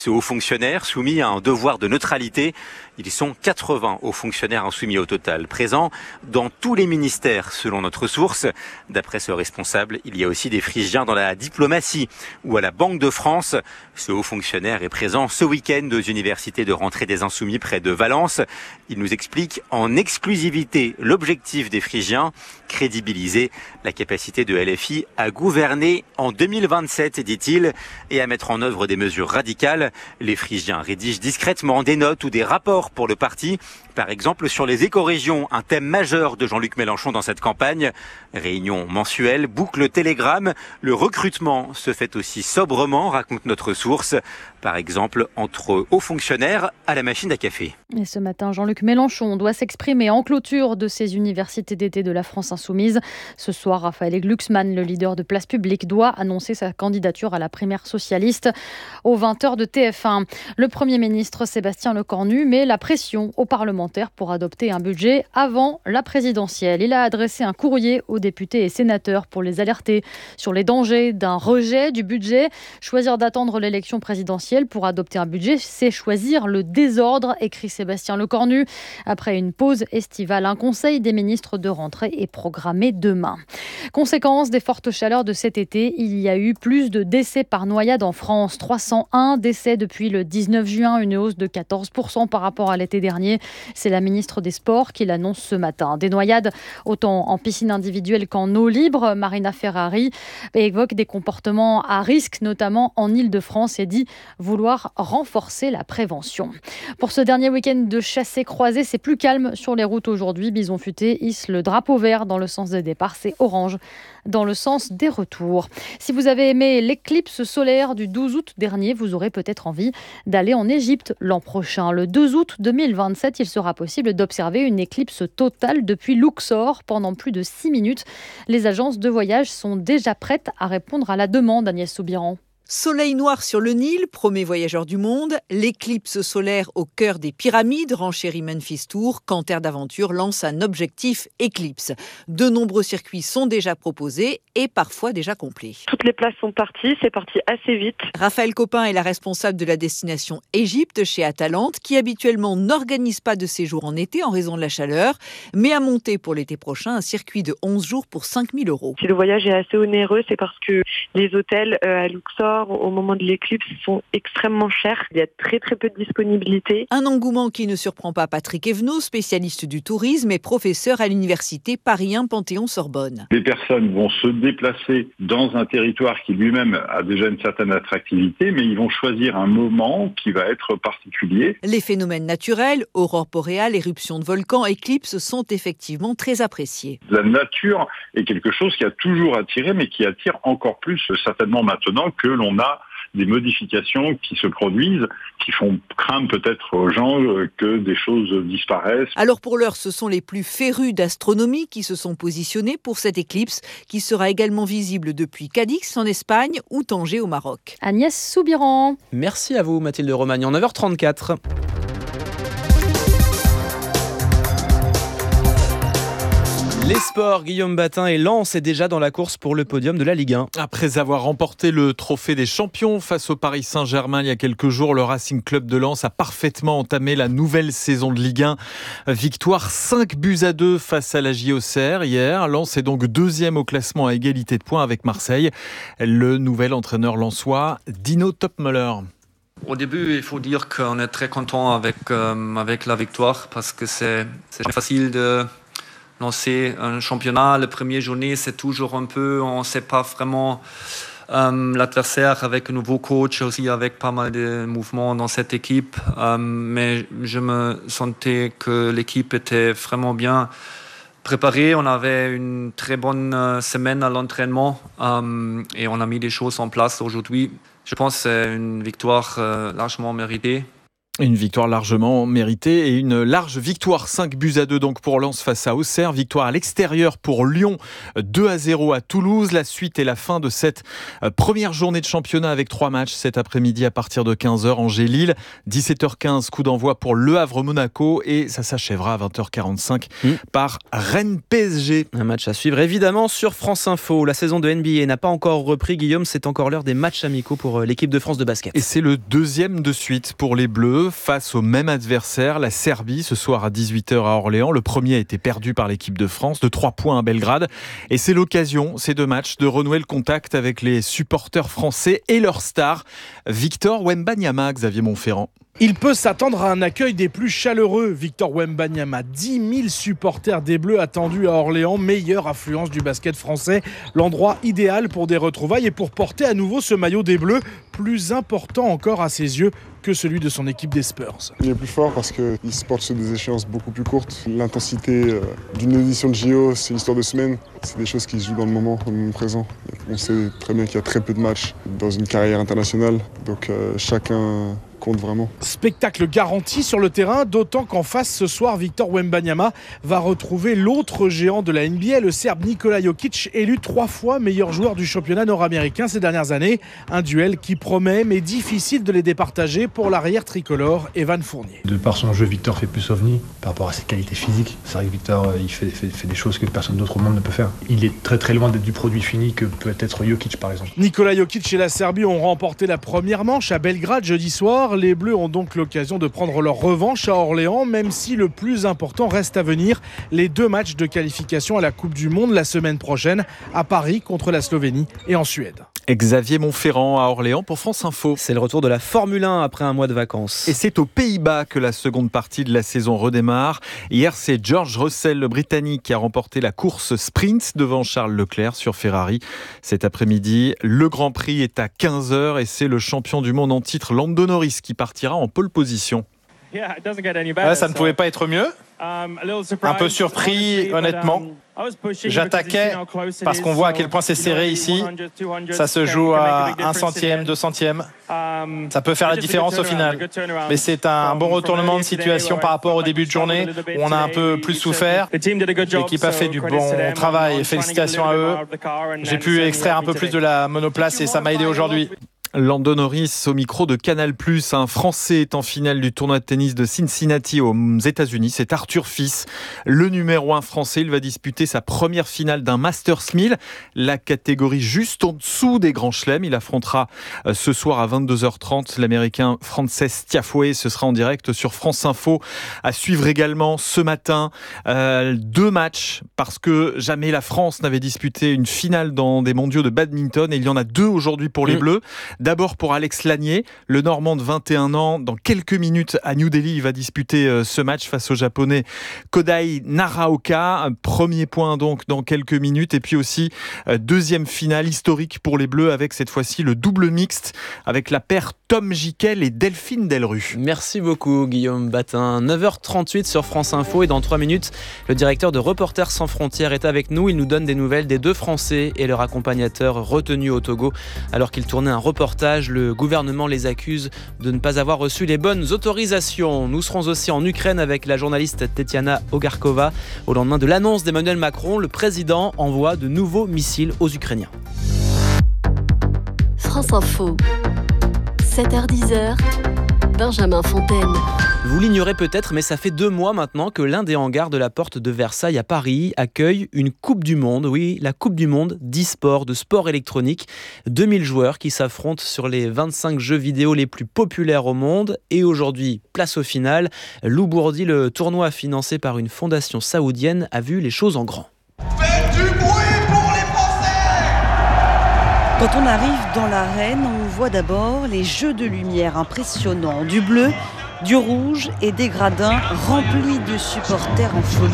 Ces hauts fonctionnaires soumis à un devoir de neutralité, ils sont 80 hauts fonctionnaires insoumis au total, présents dans tous les ministères selon notre source. D'après ce responsable, il y a aussi des Phrygiens dans la diplomatie ou à la Banque de France. Ce haut fonctionnaire est présent ce week-end aux universités de rentrée des insoumis près de Valence. Il nous explique en exclusivité l'objectif des Phrygiens, crédibiliser la capacité de LFI à gouverner en 2027, dit-il, et à mettre en œuvre des mesures radicales. Les Phrygiens rédigent discrètement des notes ou des rapports pour le parti, par exemple sur les écorégions, un thème majeur de Jean-Luc Mélenchon dans cette campagne. Réunion mensuelle, boucle Telegram. Le recrutement se fait aussi sobrement, raconte notre source. Par exemple, entre hauts fonctionnaires à la machine à café. Et ce matin, Jean-Luc Mélenchon doit s'exprimer en clôture de ces universités d'été de la France insoumise. Ce soir, Raphaël Glucksmann, le leader de Place Publique, doit annoncer sa candidature à la primaire socialiste aux 20h de TF1. Le Premier ministre Sébastien Lecornu met la pression aux parlementaires pour adopter un budget avant la présidentielle. Il a adressé un courrier aux députés et sénateurs pour les alerter sur les dangers d'un rejet du budget. Choisir d'attendre l'élection présidentielle pour adopter un budget, c'est choisir le désordre, écrit Sébastien Lecornu. Après une pause estivale, un conseil des ministres de rentrée est programmé demain. Conséquence des fortes chaleurs de cet été, il y a eu plus de décès par noyade en France. 301 décès depuis le 19 juin, une hausse de 14% par rapport à l'été dernier. C'est la ministre des Sports qui l'annonce ce matin. Des noyades autant en piscine individuelle qu'en eau libre. Marina Ferrari évoque des comportements à risque, notamment en Île-de-France, et dit vouloir renforcer la prévention. Pour ce dernier week-end de chassé-croisé, c'est plus calme sur les routes aujourd'hui. Bison Futé hisse le drapeau vert dans le sens des départs, c'est orange dans le sens des retours. Si vous avez aimé l'éclipse solaire du 12 août dernier, vous aurez peut-être envie d'aller en Égypte l'an prochain. Le 2 août 2027, il sera possible d'observer une éclipse totale depuis Luxor pendant plus de 6 minutes. Les agences de voyage sont déjà prêtes à répondre à la demande, Agnès Soubiran. Soleil noir sur le Nil, premier voyageur du monde, l'éclipse solaire au cœur des pyramides, renchérit Memphis Tour, Canter d'Aventure lance un objectif éclipse. De nombreux circuits sont déjà proposés et parfois déjà complets. Toutes les places sont parties, c'est parti assez vite. Raphaël Copin est la responsable de la destination Égypte chez Atalante, qui habituellement n'organise pas de séjour en été en raison de la chaleur, mais a monté pour l'été prochain un circuit de 11 jours pour 5 000 €. Si le voyage est assez onéreux, c'est parce que les hôtels à Luxor, au moment de l'éclipse, sont extrêmement chers. Il y a très très peu de disponibilité. Un engouement qui ne surprend pas Patrick Evenot, spécialiste du tourisme et professeur à l'université Paris 1 Panthéon-Sorbonne. Les personnes vont se déplacer dans un territoire qui lui-même a déjà une certaine attractivité, mais ils vont choisir un moment qui va être particulier. Les phénomènes naturels, aurore boréale, éruption de volcans, éclipses, sont effectivement très appréciés. La nature est quelque chose qui a toujours attiré, mais qui attire encore plus certainement maintenant que l'on a des modifications qui se produisent, qui font craindre peut-être aux gens que des choses disparaissent. Alors pour l'heure, ce sont les plus férus d'astronomie qui se sont positionnés pour cette éclipse, qui sera également visible depuis Cadix en Espagne ou Tanger au Maroc. Agnès Soubiran. Merci à vous Mathilde Romagne, en 9h34. Les sports, Guillaume Batin et Lens est déjà dans la course pour le podium de la Ligue 1. Après avoir remporté le trophée des champions face au Paris Saint-Germain il y a quelques jours, le Racing Club de Lens a parfaitement entamé la nouvelle saison de Ligue 1. Victoire 5-2 face à la JOCR hier. Lens est donc deuxième au classement à égalité de points avec Marseille. Le nouvel entraîneur lensois, Dino Topmöller. Au début, il faut dire qu'on est très content avec la victoire parce que c'est facile de lancer un championnat. La première journée, c'est toujours un peu, on ne sait pas vraiment l'adversaire avec un nouveau coach, aussi avec pas mal de mouvements dans cette équipe. Mais je me sentais que l'équipe était vraiment bien préparée. On avait une très bonne semaine à l'entraînement et on a mis des choses en place aujourd'hui. Je pense que c'est une victoire largement méritée. Une victoire largement méritée et une large victoire 5-2 donc pour Lens face à Auxerre. Victoire à l'extérieur pour Lyon 2-0 à Toulouse. La suite et la fin de cette première journée de championnat avec 3 matchs cet après-midi à partir de 15h. Angers-Lille, 17h15 coup d'envoi pour Le Havre-Monaco et ça s'achèvera à 20h45 par Rennes-PSG. Un match à suivre évidemment sur France Info. La saison de NBA n'a pas encore repris, Guillaume, c'est encore l'heure des matchs amicaux pour l'équipe de France de basket. Et c'est le deuxième de suite pour les Bleus face au même adversaire, la Serbie, ce soir à 18h à Orléans. Le premier a été perdu par l'équipe de France de 3 points à Belgrade. Et c'est l'occasion, ces 2 matchs, de renouer le contact avec les supporters français et leur star, Victor Wembanyama, Xavier Montferrand. Il peut s'attendre à un accueil des plus chaleureux. Victor Wembanyama, 10 000 supporters des Bleus attendus à Orléans, meilleure affluence du basket français. L'endroit idéal pour des retrouvailles et pour porter à nouveau ce maillot des Bleus, plus important encore à ses yeux que celui de son équipe des Spurs. Il est plus fort parce qu'il se porte sur des échéances beaucoup plus courtes. L'intensité d'une édition de JO, c'est l'histoire de semaines. C'est des choses qui se jouent dans le moment présent. On sait très bien qu'il y a très peu de matchs dans une carrière internationale, donc chacun compte vraiment. Spectacle garanti sur le terrain, d'autant qu'en face ce soir, Victor Wembanyama va retrouver l'autre géant de la NBA, le Serbe Nikola Jokic, élu 3 fois meilleur joueur du championnat nord-américain ces dernières années. Un duel qui promet, mais difficile de les départager pour l'arrière tricolore Evan Fournier. De par son jeu, Victor fait plus ovni par rapport à ses qualités physiques. C'est vrai que Victor, il fait des choses que personne d'autre au monde ne peut faire. Il est très très loin d'être du produit fini que peut être Jokic par exemple. Nikola Jokic et la Serbie ont remporté la première manche à Belgrade jeudi soir. Les Bleus ont donc l'occasion de prendre leur revanche à Orléans, même si le plus important reste à venir. Les 2 matchs de qualification à la Coupe du Monde la semaine prochaine à Paris contre la Slovénie et en Suède. Xavier Montferrand à Orléans pour France Info. C'est le retour de la Formule 1 après un mois de vacances. Et c'est aux Pays-Bas que la seconde partie de la saison redémarre. Hier, c'est George Russell, le Britannique, qui a remporté la course sprint devant Charles Leclerc sur Ferrari. Cet après-midi, le Grand Prix est à 15h et c'est le champion du monde en titre, Lando Norris, qui partira en pole position. Ça ne pouvait pas être mieux. Un peu surpris, honnêtement. J'attaquais parce qu'on voit à quel point c'est serré ici. Ça se joue à 1 centième, 2 centièmes. Ça peut faire la différence au final. Mais c'est un bon retournement de situation par rapport au début de journée où on a un peu plus souffert. L'équipe a fait du bon travail. Félicitations à eux. J'ai pu extraire un peu plus de la monoplace et ça m'a aidé aujourd'hui. Lando Norris au micro de Canal+. Un Français est en finale du tournoi de tennis de Cincinnati aux États-Unis. C'est Arthur Fils, le numéro 1 français. Il va disputer sa première finale d'un Masters 1000, la catégorie juste en dessous des grands chelems. Il affrontera ce soir à 22h30 l'Américain Frances Tiafoe. Ce sera en direct sur France Info. À suivre également ce matin 2 matchs parce que jamais la France n'avait disputé une finale dans des mondiaux de badminton et il y en a 2 aujourd'hui pour les Bleus. D'abord pour Alex Lanier, le Normand de 21 ans. Dans quelques minutes à New Delhi, il va disputer ce match face au Japonais Kodai Naraoka. Un premier point donc dans quelques minutes. Et puis aussi deuxième finale historique pour les Bleus avec cette fois-ci le double mixte avec la paire Tom Gickel et Delphine Delru. Merci beaucoup Guillaume Batin. 9h38 sur France Info et dans 3 minutes, le directeur de Reporters sans frontières est avec nous. Il nous donne des nouvelles des 2 Français et leur accompagnateur retenus au Togo alors qu'ils tournaient un reportage. Le gouvernement les accuse de ne pas avoir reçu les bonnes autorisations. Nous serons aussi en Ukraine avec la journaliste Tetiana Ogarkova. Au lendemain de l'annonce d'Emmanuel Macron, le président envoie de nouveaux missiles aux Ukrainiens. France Info, 7h-10h, Benjamin Fontaine. Vous l'ignorez peut-être, mais ça fait 2 mois maintenant que l'un des hangars de la Porte de Versailles à Paris accueille une Coupe du Monde. Oui, la Coupe du Monde d'e-sport, de sport électronique. 2000 joueurs qui s'affrontent sur les 25 jeux vidéo les plus populaires au monde. Et aujourd'hui, place au final. Lou Bourdi, le tournoi financé par une fondation saoudienne, a vu les choses en grand. Faites du bruit pour les Français! Quand on arrive dans l'arène, on voit d'abord les jeux de lumière impressionnants. Du bleu, du rouge et des gradins remplis de supporters en folie.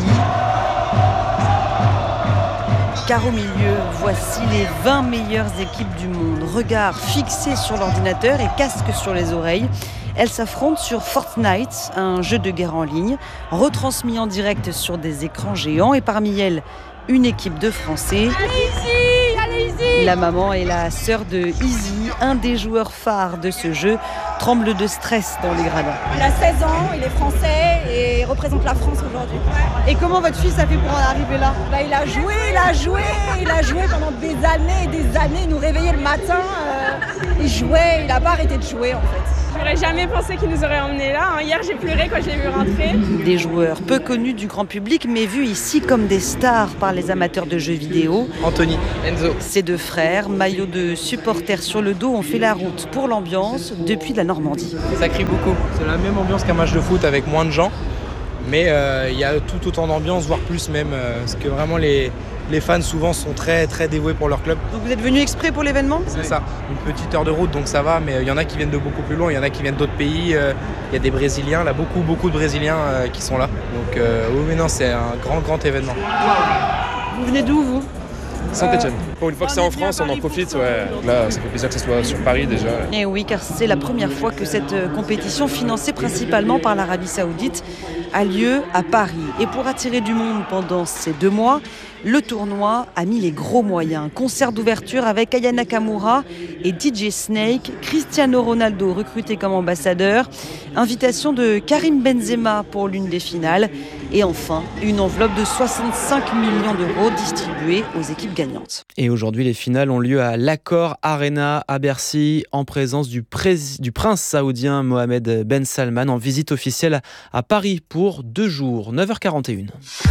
Car au milieu, voici les 20 meilleures équipes du monde. Regard fixé sur l'ordinateur et casque sur les oreilles. Elles s'affrontent sur Fortnite, un jeu de guerre en ligne, retransmis en direct sur des écrans géants. Et parmi elles, une équipe de Français. Allez-y! La maman est la sœur de Easy, un des joueurs phares de ce jeu. tremble de stress dans les gradins. Il a 16 ans, il est français et représente la France aujourd'hui. Et comment votre fils a fait pour en arriver là ? Il a joué pendant des années et des années. Il nous réveillait le matin, il jouait, il n'a pas arrêté de jouer en fait. J'aurais jamais pensé qu'il nous aurait emmenés là. Hier, j'ai pleuré quand je l'ai vu rentrer. Des joueurs peu connus du grand public, mais vus ici comme des stars par les amateurs de jeux vidéo. Anthony, Enzo. Ces deux frères, maillots de supporters sur le dos, ont fait la route pour l'ambiance depuis la Normandie. Ça crie beaucoup. C'est la même ambiance qu'un match de foot avec moins de gens. Mais il y a tout autant d'ambiance, voire plus même. Parce que vraiment les fans souvent sont très très dévoués pour leur club. Donc vous êtes venu exprès pour l'événement ? C'est ça, une petite heure de route donc ça va, mais il y en a qui viennent de beaucoup plus loin, il y en a qui viennent d'autres pays, il y a des Brésiliens, là beaucoup de Brésiliens qui sont là. Donc oui mais non, c'est un grand événement. Vous venez d'où vous ? Saint-Etienne. Pour une fois que c'est en France, on en profite. Ouais. Là, ça fait plaisir que ce soit sur Paris déjà. Et oui, car c'est la première fois que cette compétition, financée principalement par l'Arabie Saoudite, a lieu à Paris. Et pour attirer du monde pendant ces 2 mois, le tournoi a mis les gros moyens. Concert d'ouverture avec Aya Nakamura et DJ Snake, Cristiano Ronaldo recruté comme ambassadeur, invitation de Karim Benzema pour l'une des finales et enfin une enveloppe de 65 millions d'euros distribuée aux équipes gagnantes. Et aujourd'hui, les finales ont lieu à l'Accor Arena à Bercy en présence du prince saoudien Mohamed Ben Salman en visite officielle à Paris pour 2 jours, 9h41.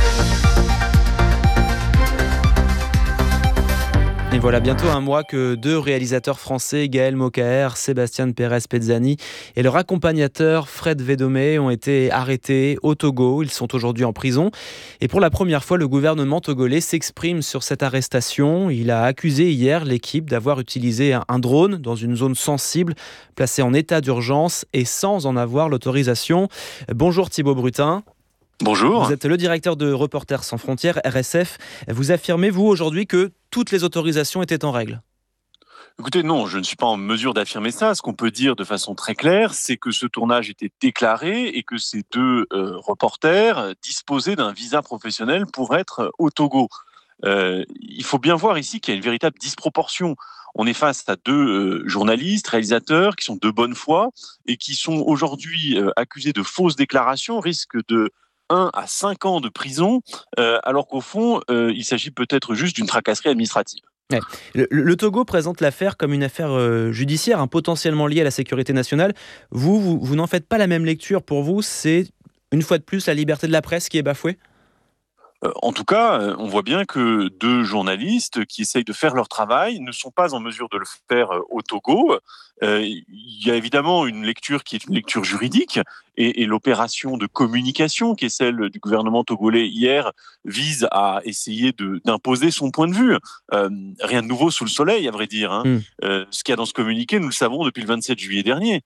Et voilà bientôt un mois que 2 réalisateurs français, Gaël Mokaer, Sébastien Pérez-Pezzani et leur accompagnateur Fred Védomé ont été arrêtés au Togo. Ils sont aujourd'hui en prison. Et pour la première fois, le gouvernement togolais s'exprime sur cette arrestation. Il a accusé hier l'équipe d'avoir utilisé un drone dans une zone sensible, placée en état d'urgence et sans en avoir l'autorisation. Bonjour Thibaut Brutin. Bonjour. Vous êtes le directeur de Reporters sans frontières, RSF. Vous affirmez, vous, aujourd'hui, que toutes les autorisations étaient en règle ? Écoutez, non, je ne suis pas en mesure d'affirmer ça. Ce qu'on peut dire de façon très claire, c'est que ce tournage était déclaré et que ces 2 reporters disposaient d'un visa professionnel pour être au Togo. Il faut bien voir ici qu'il y a une véritable disproportion. On est face à 2 journalistes, réalisateurs qui sont de bonne foi et qui sont aujourd'hui accusés de fausses déclarations, risquent de 1 à 5 ans de prison, alors qu'au fond, il s'agit peut-être juste d'une tracasserie administrative. Ouais. Le Togo présente l'affaire comme une affaire judiciaire, potentiellement liée à la sécurité nationale. Vous n'en faites pas la même lecture. Pour vous, c'est une fois de plus la liberté de la presse qui est bafouée ? En tout cas, on voit bien que 2 journalistes qui essayent de faire leur travail ne sont pas en mesure de le faire au Togo. Il y a évidemment une lecture qui est une lecture juridique et l'opération de communication qui est celle du gouvernement togolais hier vise à essayer d'imposer son point de vue. Rien de nouveau sous le soleil, à vrai dire. Ce qu'il y a dans ce communiqué, nous le savons depuis le 27 juillet dernier.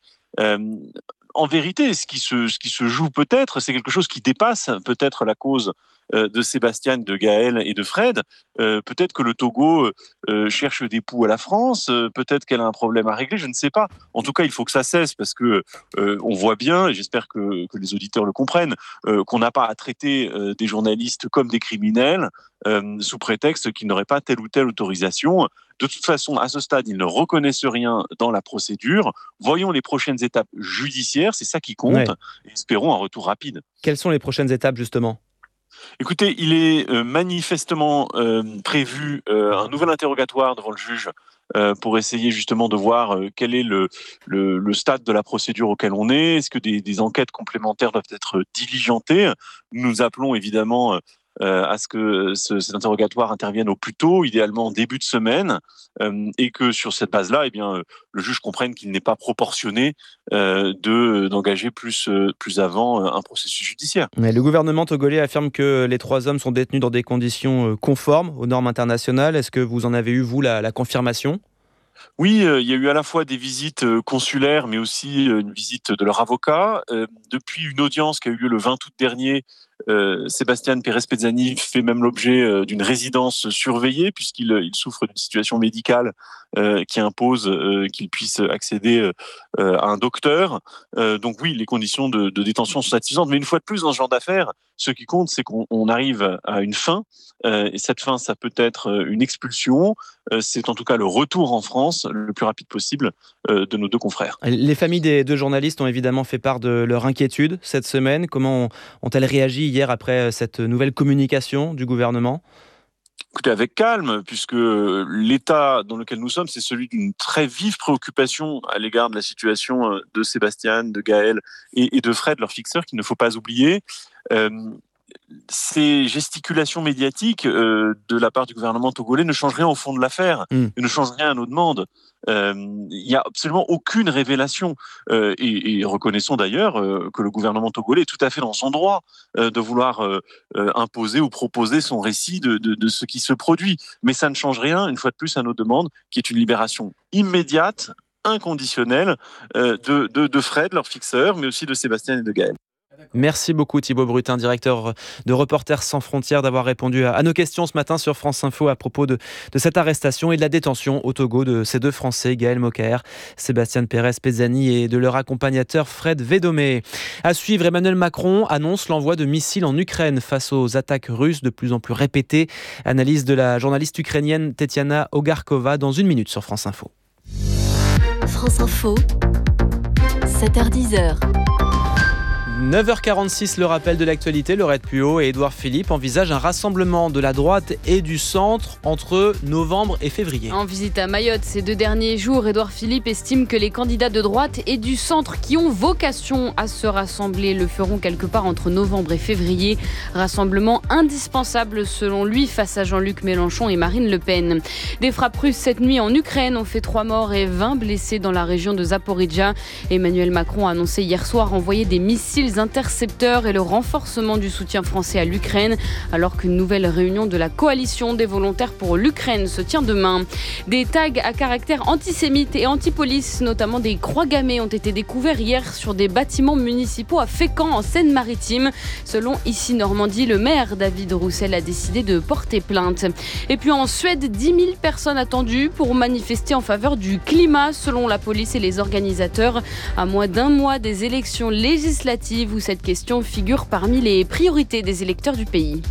En vérité, ce qui se joue peut-être, c'est quelque chose qui dépasse peut-être la cause de Sébastien, de Gaël et de Fred. Peut-être que le Togo cherche des poux à la France, peut-être qu'elle a un problème à régler, je ne sais pas. En tout cas, il faut que ça cesse parce que on voit bien, et j'espère que les auditeurs le comprennent, qu'on n'a pas à traiter des journalistes comme des criminels sous prétexte qu'ils n'auraient pas telle ou telle autorisation. De toute façon, à ce stade, ils ne reconnaissent rien dans la procédure. Voyons les prochaines étapes judiciaires, c'est ça qui compte, ouais. Et espérons un retour rapide. Quelles sont les prochaines étapes, justement ? Écoutez, il est manifestement prévu un nouvel interrogatoire devant le juge pour essayer justement de voir quel est le stade de la procédure auquel on est. Est-ce que des enquêtes complémentaires doivent être diligentées ? Nous appelons évidemment à ce que cet interrogatoire intervienne au plus tôt, idéalement en début de semaine, et que sur cette base-là, le juge comprenne qu'il n'est pas proportionné d'engager plus avant un processus judiciaire. Mais le gouvernement togolais affirme que les 3 hommes sont détenus dans des conditions conformes aux normes internationales. Est-ce que vous en avez eu, vous, la confirmation ? Oui, il y a eu à la fois des visites consulaires, mais aussi une visite de leur avocat. Depuis une audience qui a eu lieu le 20 août dernier, Sébastien Pérez-Pezzani fait même l'objet d'une résidence surveillée puisqu'il souffre d'une situation médicale qui impose qu'il puisse accéder à un docteur. Donc oui, les conditions de détention sont satisfaisantes. Mais une fois de plus, dans ce genre d'affaires, ce qui compte, c'est qu'on arrive à une fin. Et cette fin, ça peut être une expulsion. C'est en tout cas le retour en France le plus rapide possible de nos deux confrères. Les familles des deux journalistes ont évidemment fait part de leur inquiétude cette semaine. Comment ont-elles réagi hier après cette nouvelle communication du gouvernement ? Écoutez, avec calme, puisque l'état dans lequel nous sommes, c'est celui d'une très vive préoccupation à l'égard de la situation de Sébastien, de Gaël et de Fred, leur fixeur, qu'il ne faut pas oublier. Ces gesticulations médiatiques de la part du gouvernement togolais ne changent rien au fond de l'affaire, ne changent rien à nos demandes. Il n'y a absolument aucune révélation. Et reconnaissons d'ailleurs que le gouvernement togolais est tout à fait dans son droit de vouloir imposer ou proposer son récit de ce qui se produit. Mais ça ne change rien, une fois de plus, à nos demandes, qui est une libération immédiate, inconditionnelle de Fred, leur fixeur, mais aussi de Sébastien et de Gaël. Merci beaucoup Thibaut Brutin, directeur de Reporters sans frontières, d'avoir répondu à nos questions ce matin sur France Info à propos de cette arrestation et de la détention au Togo de ces deux Français, Gaël Mokaer, Sébastien Pérez-Pezzani et de leur accompagnateur Fred Védomé. À suivre, Emmanuel Macron annonce l'envoi de missiles en Ukraine face aux attaques russes de plus en plus répétées. Analyse de la journaliste ukrainienne Tetiana Ogarkova dans 1 minute sur France Info. France Info, 7h10. 9h46, le rappel de l'actualité. Laurette Puot et Édouard Philippe envisagent un rassemblement de la droite et du centre entre novembre et février. En visite à Mayotte ces 2 derniers jours, Édouard Philippe estime que les candidats de droite et du centre qui ont vocation à se rassembler le feront quelque part entre novembre et février. Rassemblement indispensable selon lui face à Jean-Luc Mélenchon et Marine Le Pen. Des frappes russes cette nuit en Ukraine ont fait 3 morts et 20 blessés dans la région de Zaporijjia. Emmanuel Macron a annoncé hier soir envoyer des missiles intercepteurs et le renforcement du soutien français à l'Ukraine, alors qu'une nouvelle réunion de la coalition des volontaires pour l'Ukraine se tient demain. Des tags à caractère antisémite et anti-police, notamment des croix gammées, ont été découverts hier sur des bâtiments municipaux à Fécamp, en Seine-Maritime. Selon Ici Normandie, le maire David Roussel a décidé de porter plainte. Et puis en Suède, 10 000 personnes attendues pour manifester en faveur du climat, selon la police et les organisateurs, à moins d'1 mois des élections législatives où cette question figure parmi les priorités des électeurs du pays.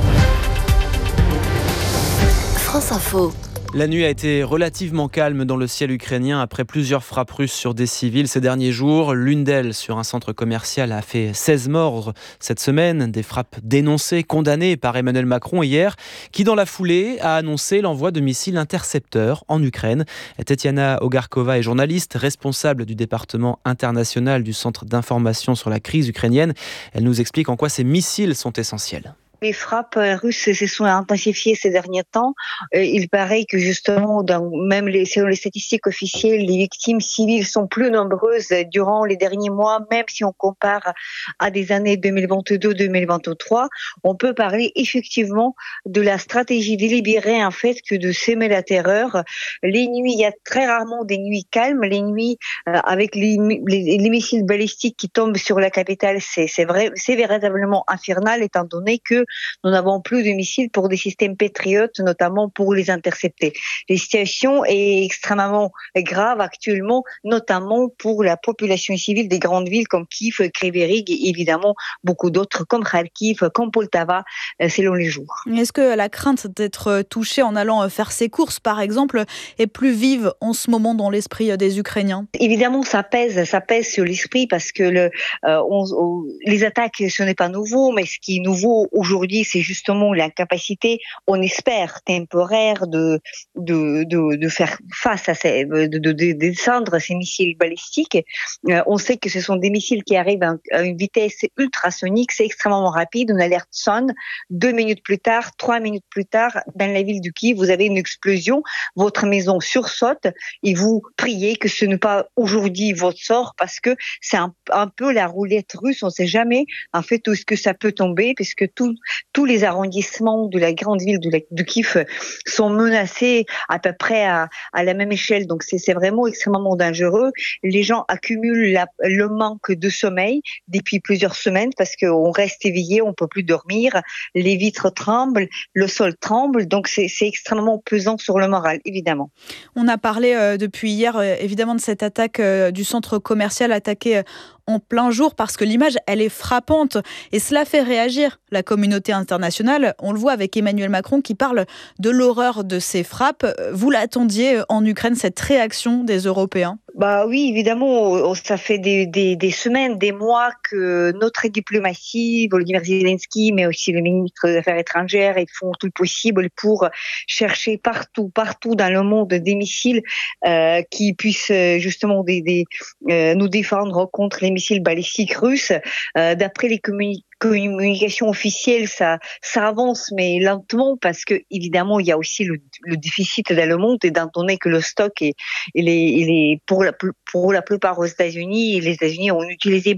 France Info. La nuit a été relativement calme dans le ciel ukrainien après plusieurs frappes russes sur des civils ces derniers jours. L'une d'elles sur un centre commercial a fait 16 morts cette semaine. Des frappes dénoncées, condamnées par Emmanuel Macron hier, qui dans la foulée a annoncé l'envoi de missiles intercepteurs en Ukraine. Tetiana Ogarkova est journaliste, responsable du département international du Centre d'information sur la crise ukrainienne. Elle nous explique en quoi ces missiles sont essentiels. Les frappes russes se sont intensifiées ces derniers temps. Il paraît que justement, selon les statistiques officielles, les victimes civiles sont plus nombreuses durant les derniers mois, même si on compare à des années 2022-2023. On peut parler effectivement de la stratégie délibérée, en fait, que de semer la terreur. Les nuits, il y a très rarement des nuits calmes. Les nuits avec les missiles balistiques qui tombent sur la capitale, c'est véritablement infernal, étant donné que nous n'avons plus de missiles pour des systèmes patriotes, notamment pour les intercepter. La situation est extrêmement grave actuellement, notamment pour la population civile des grandes villes comme Kiev, Kryvyi Rih et évidemment beaucoup d'autres comme Kharkiv, comme Poltava, selon les jours. Est-ce que la crainte d'être touché en allant faire ses courses, par exemple, est plus vive en ce moment dans l'esprit des Ukrainiens ? Évidemment, ça pèse sur l'esprit parce que les attaques, ce n'est pas nouveau, mais ce qui est nouveau aujourd'hui, c'est justement l'incapacité, on espère, temporaire de faire face à de descendre ces missiles balistiques. On sait que ce sont des missiles qui arrivent à une vitesse ultrasonique, c'est extrêmement rapide, une alerte sonne, 2 minutes plus tard, 3 minutes plus tard, dans la ville de Kiev, vous avez une explosion, votre maison sursaute et vous priez que ce n'est pas aujourd'hui votre sort parce que c'est un peu la roulette russe, on ne sait jamais en fait où est-ce que ça peut tomber puisque tous les arrondissements de la grande ville de Kiev sont menacés à peu près à la même échelle. Donc c'est vraiment extrêmement dangereux. Les gens accumulent le manque de sommeil depuis plusieurs semaines parce qu'on reste éveillé, on peut plus dormir, les vitres tremblent, le sol tremble, donc c'est extrêmement pesant sur le moral, évidemment. On a parlé depuis hier, évidemment, de cette attaque du centre commercial attaqué en plein jour, parce que l'image, elle est frappante et cela fait réagir la communauté internationale. On le voit avec Emmanuel Macron qui parle de l'horreur de ces frappes. Vous l'attendiez en Ukraine, cette réaction des Européens ? Bah oui, évidemment, ça fait des semaines, des mois que notre diplomatie, Volodymyr Zelensky, mais aussi le ministre des Affaires étrangères, ils font tout le possible pour chercher partout dans le monde des missiles qui puissent justement nous défendre contre les missiles balistiques russes. D'après les communications officielles, ça avance, mais lentement, parce que évidemment il y a aussi le déficit dans le monde, et étant donné que le stock il est pour la plupart aux États-Unis, et les États-Unis ont utilisé